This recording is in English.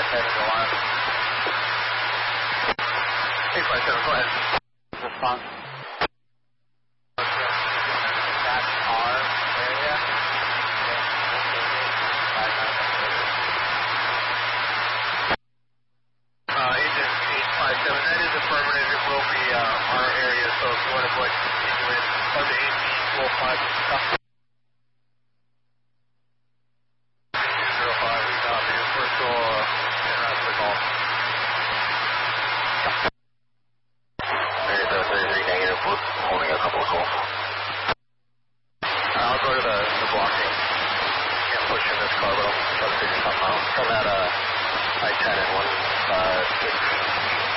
I-10 is alarmed. 857, go ahead. Response. That's our area. Agent 857, that is affirmative. It will be our area, so if you want to go ahead and continue in, come to AT 45 stop. 205, we copy. First call, answer the call. 33 negative, holding a couple of calls. I'll go to the blocking. Can't push in this car, but I'll try to figure something out. From that I-10 and 156.